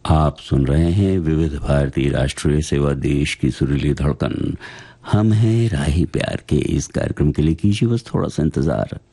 आप सुन रहे हैं विविध भारती राष्ट्रीय सेवा, देश की सुरीली धड़कन। हम हैं राही प्यार के। इस कार्यक्रम के लिए कीजिए बस थोड़ा सा इंतजार।